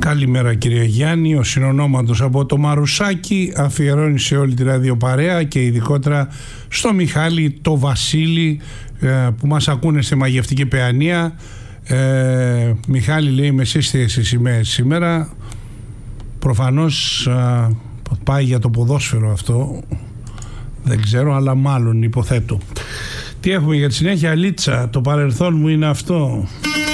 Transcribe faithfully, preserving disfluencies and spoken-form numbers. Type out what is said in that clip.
Καλημέρα κύριε Γιάννη, ο συνονόματος από το Μαρουσάκι αφιερώνει σε όλη τη ραδιοπαρέα και ειδικότερα στο Μιχάλη, το Βασίλη ε, που μας ακούνε στη Μαγευτική Παιανία. ε, Μιχάλη, λέει, με σύστιες σημαίες σήμερα. Προφανώς ε, πάει για το ποδόσφαιρο αυτό, δεν ξέρω, αλλά μάλλον υποθέτω. Τι έχουμε για τη συνέχεια? Λίτσα, το παρελθόν μου είναι αυτό.